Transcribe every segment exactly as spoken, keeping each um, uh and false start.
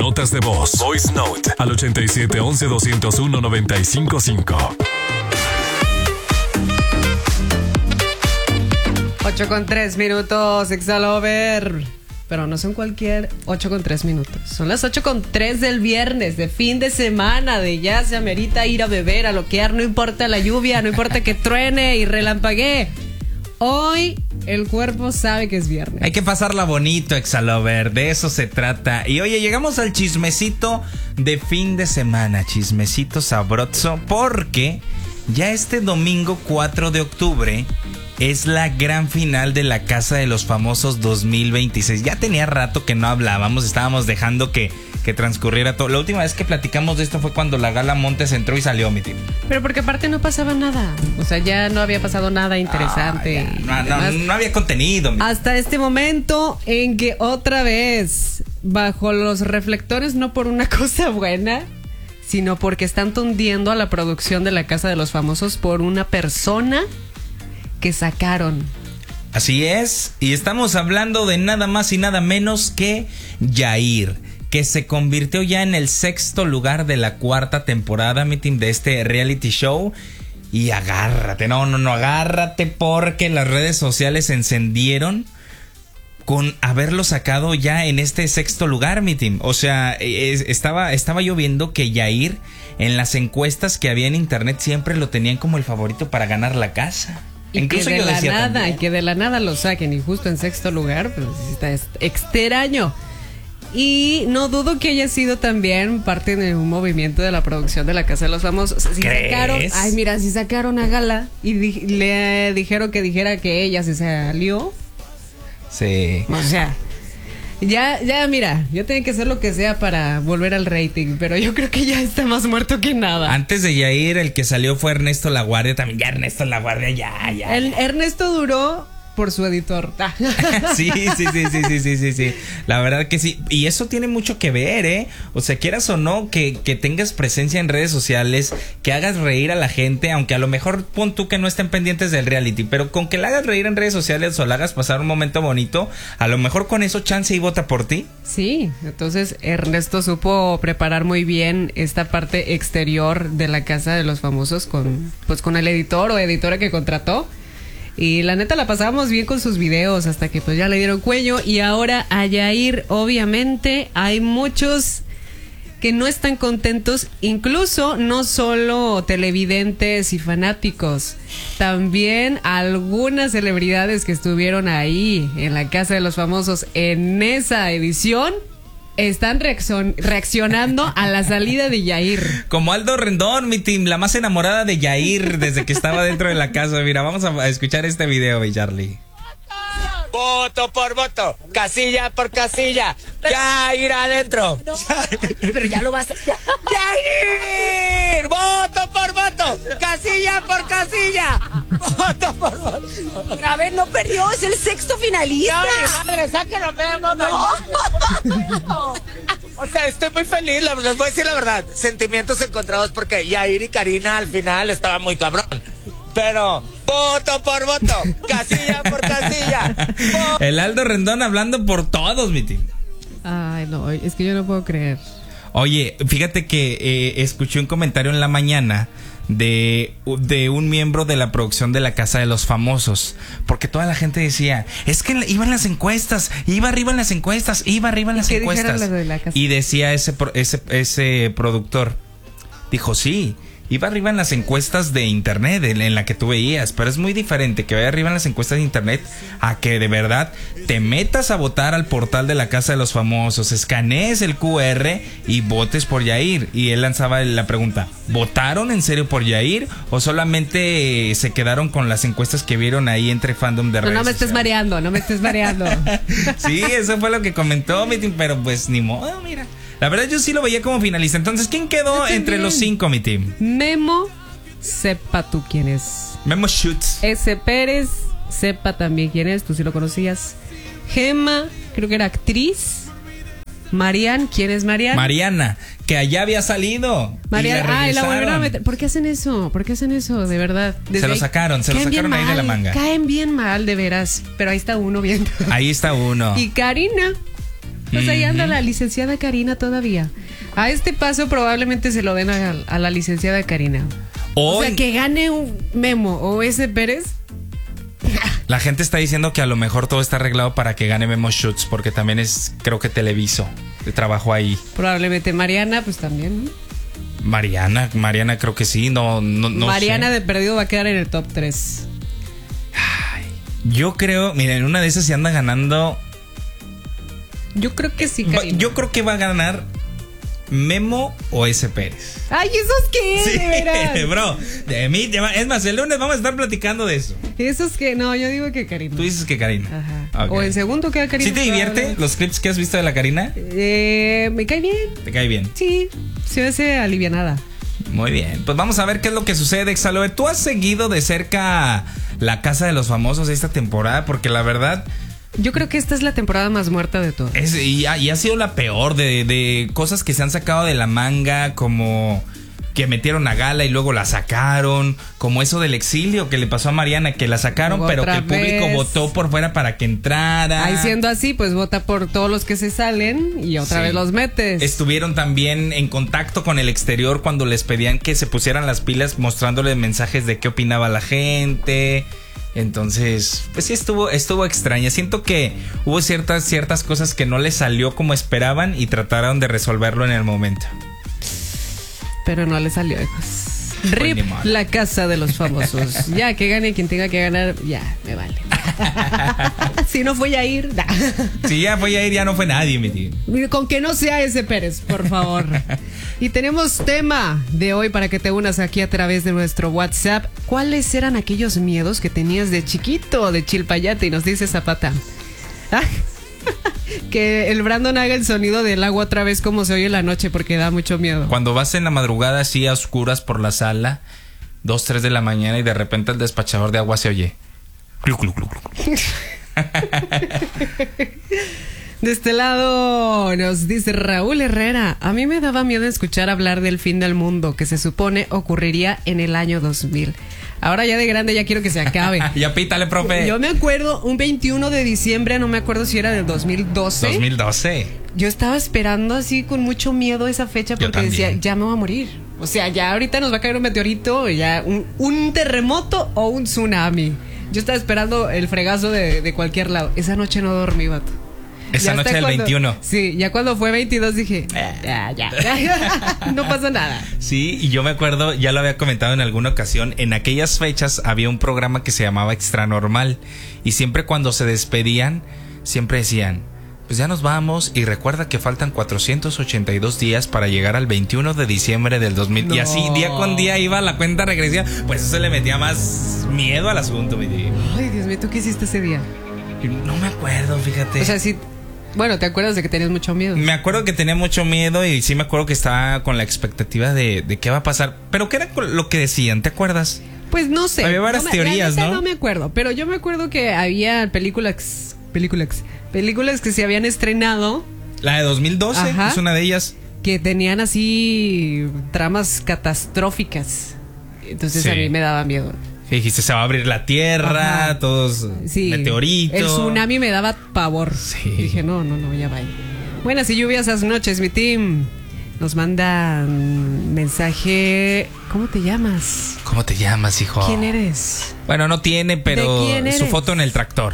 notas de voz. Voice Note al ochenta y siete once doscientos uno noventa y cinco cinco. ocho con tres minutos, Exalover. Pero no son cualquier ocho con tres minutos. Son las ocho con tres del viernes, de fin de semana, de ya se amerita ir a beber, a loquear, no importa la lluvia, no importa que truene y relampaguee. Hoy el cuerpo sabe que es viernes. Hay que pasarla bonito, Exalover, de eso se trata. Y oye, llegamos al chismecito de fin de semana, chismecito sabroso, porque ya este domingo cuatro de octubre es la gran final de la Casa de los Famosos dos mil veintiséis. Ya tenía rato que no hablábamos, estábamos dejando que, que transcurriera todo. La última vez que platicamos de esto fue cuando la Gala Montes entró y salió, mi tío. Pero porque aparte no pasaba nada. O sea, ya no había pasado nada interesante. Ah, no, no, no había contenido. Mi Hasta este momento en que otra vez, bajo los reflectores, no por una cosa buena, sino porque están tundiendo a la producción de la Casa de los Famosos por una persona que sacaron. Así es, y estamos hablando de nada más y nada menos que Yair, que se convirtió ya en el sexto lugar de la cuarta temporada, mi team, de este reality show. Y agárrate, no, no, no, agárrate, porque las redes sociales se encendieron con haberlo sacado ya en este sexto lugar, mi team. O sea, es, estaba, estaba yo viendo que Yair, en las encuestas que había en internet, siempre lo tenían como el favorito para ganar la casa. Y Incluso que de yo la decía nada, también. que de la nada lo saquen y justo en sexto lugar, pues está extraño. Y no dudo que haya sido también parte de un movimiento de la producción de la Casa de los Famosos. Si sacaron, ay, mira, si sacaron a Gala y di- le dijeron que dijera que ella se salió. Sí. O sea, ya, ya, mira, ya tienen que hacer lo que sea para volver al rating, pero yo creo que ya está más muerto que nada. Antes de Yair, el que salió fue Ernesto Laguardia, también. Ya Ernesto Laguardia, ya, ya. El Ernesto duró por su editor. Sí, sí, sí, sí, sí, sí, sí, sí. La verdad que sí. Y eso tiene mucho que ver, ¿eh? O sea, quieras o no, que, que tengas presencia en redes sociales, que hagas reír a la gente, aunque a lo mejor pon tú que no estén pendientes del reality, pero con que la hagas reír en redes sociales o la hagas pasar un momento bonito, a lo mejor con eso chance y vota por ti. Sí, entonces Ernesto supo preparar muy bien esta parte exterior de la Casa de los Famosos con, pues, con el editor o editora que contrató. Y la neta la pasábamos bien con sus videos hasta que pues ya le dieron cuello. Y ahora a Yair, obviamente, hay muchos que no están contentos, incluso no solo televidentes y fanáticos, también algunas celebridades que estuvieron ahí en la Casa de los Famosos en esa edición están reaccion- reaccionando a la salida de Yair. Como Aldo Rendón, mi team, la más enamorada de Yair desde que estaba dentro de la casa. Mira, vamos a escuchar este video, mi Charlie. Voto por voto, casilla por casilla, Yair adentro. No, pero ya lo vas a... Ya. Yair, voto por voto, casilla por casilla, voto por voto. A ver, no perdió, es el sexto finalista. Ay, madre, sáquenlo, veamos. No. O sea, estoy muy feliz, la- les voy a decir la verdad. Sentimientos encontrados porque Yair y Karina al final estaban muy cabrón. Pero voto por voto, casilla por casilla. Voto. El Aldo Rendón hablando por todos, mi team. Ay, no, es que yo no puedo creer. Oye, fíjate que eh, escuché un comentario en la mañana de, de un miembro de la producción de la Casa de los Famosos, porque toda la gente decía, es que iba en las encuestas, iba arriba en las encuestas, iba arriba en las ¿Qué encuestas. dijeron los de la casa? Y decía ese, pro- ese, ese productor, dijo, sí, iba arriba en las encuestas de internet, en, en la que tú veías, pero es muy diferente que vaya arriba en las encuestas de internet a que de verdad te metas a votar al portal de la Casa de los Famosos, escanees el cu erre y votes por Yair. Y él lanzaba la pregunta, ¿votaron en serio por Yair o solamente se quedaron con las encuestas que vieron ahí entre fandom de No, redes no me estés sociales? mareando, no me estés mareando. Sí, eso fue lo que comentó, mi team, pero pues ni modo, mira. La verdad yo sí lo veía como finalista. Entonces, ¿quién quedó entre los cinco, mi team? Memo, sepa tú quién es. Memo Schutz. S. Pérez, sepa también quién es, tú sí lo conocías. Gema, creo que era actriz. Marian, ¿quién es Marian? Mariana, que allá había salido. Marian, y la ay, la volvieron a regresaron. meter. ¿Por qué hacen eso? ¿Por qué hacen eso? De verdad. Desde Se lo ahí- sacaron, se lo caen bien sacaron ahí de la mal, manga. Caen bien mal, de veras. Pero ahí está uno viendo. Ahí está uno. Y Karina, Pues ahí anda Ujú. la licenciada Karina todavía. A este paso probablemente se lo den a, a la licenciada Karina. O Hoy sea, que gane un Memo o ese Pérez. la gente está diciendo que a lo mejor todo está arreglado para que gane Memo Schutz, porque también es, creo que Televiso, de trabajo ahí. Probablemente Mariana, pues también, ¿no? Mariana, Mariana creo que sí, no, no, no Mariana sé. de perdido va a quedar en el top tres. Yo creo, mira, en una de esas se anda ganando. Yo creo que sí, Va- Karina. yo creo que va a ganar Memo o ese Pérez. Ay, ¿esos qué? Sí, De veras. bro. De mí, te va- es más, el lunes vamos a estar platicando de eso. Esos que no, yo digo que Karina. Tú dices que Karina. Ajá. Ok. O en segundo queda Karina. ¿Sí te divierte probablemente. los clips que has visto de la Karina? Eh, me cae bien. ¿Te cae bien? Sí, se me hace alivianada. Muy bien. Pues vamos a ver qué es lo que sucede, Exaloe. ¿Tú has seguido de cerca la Casa de los Famosos esta temporada? Porque la verdad Yo creo que esta es la temporada más muerta de todas. es, y, ha, y ha sido la peor de, de cosas que se han sacado de la manga, como que metieron a Gala y luego la sacaron, como eso del exilio que le pasó a Mariana, que la sacaron, Luego pero que otra el público vez. votó por fuera para que entrara. Ahí siendo así, pues vota por todos los que se salen y otra Sí. vez los metes. Estuvieron también en contacto con el exterior cuando les pedían que se pusieran las pilas, mostrándoles mensajes de qué opinaba la gente. Entonces, pues sí estuvo, estuvo extraña. Siento que hubo ciertas, ciertas cosas que no les salió como esperaban y trataron de resolverlo en el momento. Pero no le salió, hijos. Pues R I P, ni modo. la casa de los famosos. Ya, que gane quien tenga que ganar, ya, me vale. Si no fue a ir, da. Si ya fue a ir, ya no fue nadie, mi tío. Con que no sea ese Pérez, por favor. Y tenemos tema de hoy para que te unas aquí a través de nuestro WhatsApp. ¿Cuáles eran aquellos miedos que tenías de chiquito, de Chilpayate? Y nos dice Zapata. Ah, que el Brandon haga el sonido del agua otra vez como se oye en la noche porque da mucho miedo. Cuando vas en la madrugada así a oscuras por la sala, dos, tres de la mañana y de repente el despachador de agua se oye. Clu, clu, clu, clu. De este lado nos dice Raúl Herrera. A mí me daba miedo escuchar hablar del fin del mundo que se supone ocurriría en el año dos mil. Ahora ya de grande ya quiero que se acabe. Ya pítale, profe. Yo me acuerdo un veintiuno de diciembre, no me acuerdo si era del dos mil doce. dos mil doce. Yo estaba esperando así con mucho miedo esa fecha Yo porque decía, también. ya me voy a morir. O sea, ya ahorita nos va a caer un meteorito, ya un, un terremoto o un tsunami. Yo estaba esperando el fregazo de, de cualquier lado. Esa noche no dormí, vato. Esa Ya hasta noche del cuando- veintiuno. Sí, ya cuando fue veintidós dije, ya, ya, ya. No pasa nada. Sí, y yo me acuerdo, ya lo había comentado en alguna ocasión, en aquellas fechas había un programa que se llamaba Extra Normal y siempre cuando se despedían, siempre decían, pues ya nos vamos y recuerda que faltan cuatrocientos ochenta y dos días para llegar al veintiuno de diciembre del dos mil. No. Y así día con día iba la cuenta regresiva, pues eso le metía más miedo al asunto, mi tío. Ay, Dios mío, ¿tú qué hiciste ese día? No me acuerdo, fíjate. O sea, sí, bueno, ¿te acuerdas de que tenías mucho miedo? Me acuerdo que tenía mucho miedo y sí me acuerdo que estaba con la expectativa de, de qué va a pasar. Pero ¿qué era lo que decían? ¿Te acuerdas? Pues no sé. Había varias No me- teorías, la neta ¿no? No me acuerdo, pero yo me acuerdo que había películas, películas, películas que se habían estrenado La de dos mil doce Ajá. es una de ellas. que tenían así tramas catastróficas. Entonces Sí. a mí me daba miedo. Que dijiste, se va a abrir la tierra, Ajá. todos Sí. meteoritos. El tsunami me daba pavor. Sí. Dije, no, no, no, ya va. Buenas y lluviosas noches, mi team. Nos manda un mensaje. ¿Cómo te llamas? ¿Cómo te llamas, hijo? ¿Quién eres? Bueno, no tiene, pero ¿De quién su eres? foto en el tractor.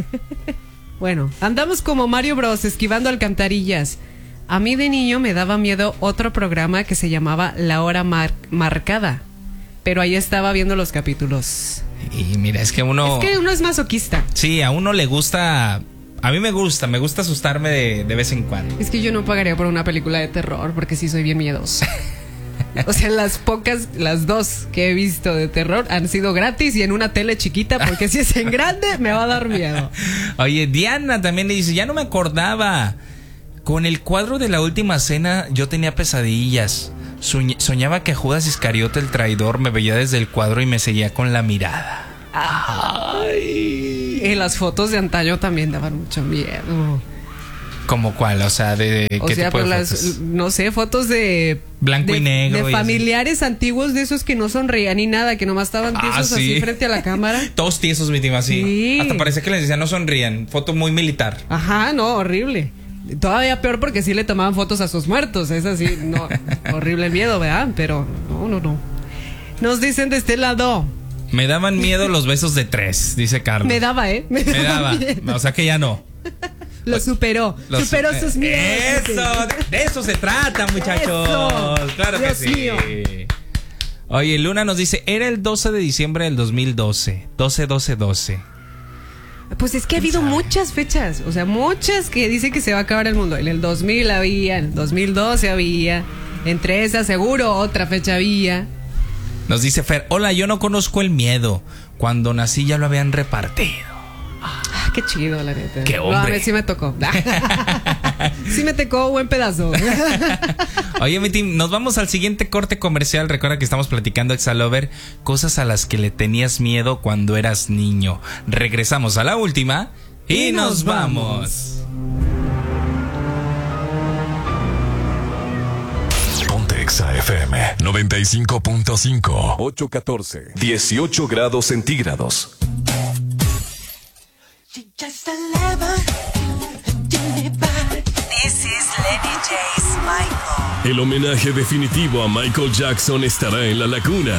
Bueno, andamos como Mario Bros. Esquivando alcantarillas. A mí de niño me daba miedo otro programa que se llamaba La Hora Mar- Marcada. Pero ahí estaba viendo los capítulos. Y mira, es que uno... Es que uno es masoquista. Sí, a uno le gusta... A mí me gusta, me gusta asustarme de, de vez en cuando. Es que yo no pagaría por una película de terror porque sí soy bien miedosa. O sea, las pocas, las dos que he visto de terror han sido gratis y en una tele chiquita porque si es en grande me va a dar miedo. Oye, Diana también le dice, ya no me acordaba. Con el cuadro de la última cena yo tenía pesadillas. Soñ- soñaba que Judas Iscariote, el traidor, me veía desde el cuadro y me seguía con la mirada. Ay. Y las fotos de antaño también daban mucho miedo. ¿Cómo cuál? O sea, de, de O qué sea, tipo pues de las, fotos? no sé, fotos de... Blanco de- y negro De y así. familiares antiguos de esos que no sonreían ni nada, que nomás estaban tiesos Ah, sí. así frente a la cámara. Todos tiesos, mi tío, así. Sí. Hasta parecía que les decían no sonrían. Foto muy militar. Ajá, no, horrible. Todavía peor porque sí le tomaban fotos a sus muertos. Es así, no, horrible el miedo, ¿verdad? Pero no, no, no. Nos dicen de este lado. Me daban miedo los besos de tres, dice Carlos. Me daba, ¿eh? Me, Me daba. daba. O sea que ya no. Lo superó. Lo superó su- sus miedos. Eso, de eso se trata, muchachos. Eso. Claro Dios que sí. mío. Oye, Luna nos dice, era el doce de diciembre del dos mil doce. doce, doce, doce. Pues es que ha habido muchas fechas, o sea, muchas que dicen que se va a acabar el mundo. En el dos mil había, en el dos mil doce había, entre esas seguro otra fecha había. Nos dice Fer, hola, yo no conozco el miedo. Cuando nací ya lo habían repartido. Ah, qué chido, la neta. Qué No, hombre. a ver, sí me tocó. Sí me tocó buen pedazo. Oye, mi team, nos vamos al siguiente corte comercial. Recuerda que estamos platicando Exalover, cosas a las que le tenías miedo cuando eras niño. Regresamos a la última y, Y nos nos vamos. Ponte Exa F M noventa y cinco punto cinco. ocho catorce. dieciocho grados centígrados. This is Lenny J's Michael. El homenaje definitivo a Michael Jackson estará en La Laguna.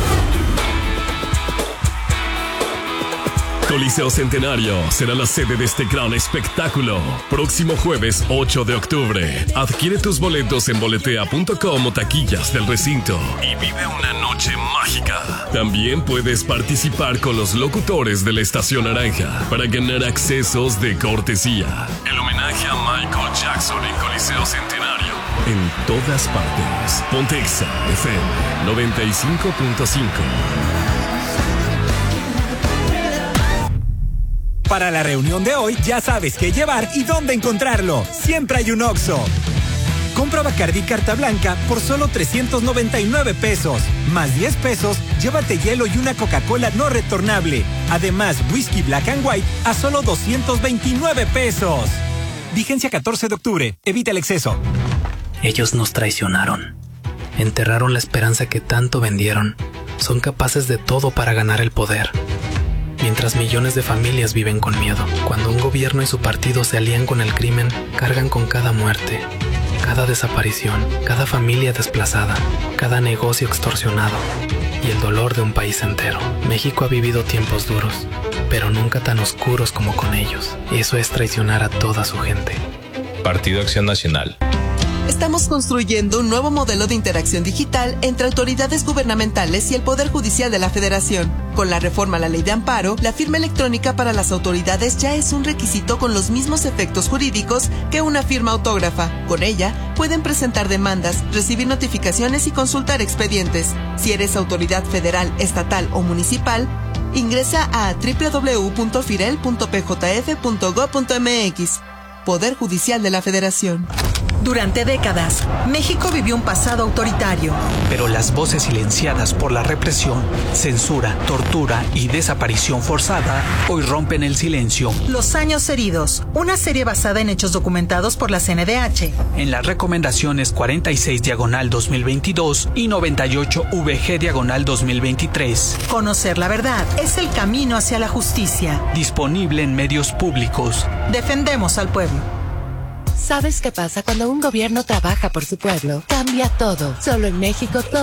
Coliseo Centenario será la sede de este gran espectáculo. Próximo jueves ocho de octubre. Adquiere tus boletos en boletea punto com o taquillas del recinto y vive una noche mágica. También puedes participar con los locutores de la Estación Naranja para ganar accesos de cortesía. El homenaje a Michael Jackson en Coliseo Centenario. En todas partes. Ponte Exa F M noventa y cinco punto cinco. Para la reunión de hoy ya sabes qué llevar y dónde encontrarlo. Siempre hay un Oxxo. Compra Bacardí Carta Blanca por solo trescientos noventa y nueve pesos. Más diez pesos, llévate hielo y una Coca-Cola no retornable. Además, whisky Black and White a solo doscientos veintinueve pesos. Vigencia catorce de octubre. Evita el exceso. Ellos nos traicionaron. Enterraron la esperanza que tanto vendieron. Son capaces de todo para ganar el poder. Mientras millones de familias viven con miedo. Cuando un gobierno y su partido se alían con el crimen, cargan con cada muerte, cada desaparición, cada familia desplazada, cada negocio extorsionado y el dolor de un país entero. México ha vivido tiempos duros, pero nunca tan oscuros como con ellos. Eso es traicionar a toda su gente. Partido Acción Nacional. Estamos construyendo un nuevo modelo de interacción digital entre autoridades gubernamentales y el Poder Judicial de la Federación. Con la reforma a la Ley de Amparo, la firma electrónica para las autoridades ya es un requisito con los mismos efectos jurídicos que una firma autógrafa. Con ella, pueden presentar demandas, recibir notificaciones y consultar expedientes. Si eres autoridad federal, estatal o municipal, ingresa a doble u doble u doble u punto firel punto p j f punto gob punto m x. Poder Judicial de la Federación. Durante décadas, México vivió un pasado autoritario. Pero las voces silenciadas por la represión, censura, tortura y desaparición forzada hoy rompen el silencio. Los años heridos, una serie basada en hechos documentados por la C N D H. En las recomendaciones cuarenta y seis diagonal dos mil veintidós y noventa y ocho V G diagonal dos mil veintitrés. Conocer la verdad es el camino hacia la justicia. Disponible en medios públicos. Defendemos al pueblo. ¿Sabes qué pasa cuando un gobierno trabaja por su pueblo? Cambia todo. Solo en México todo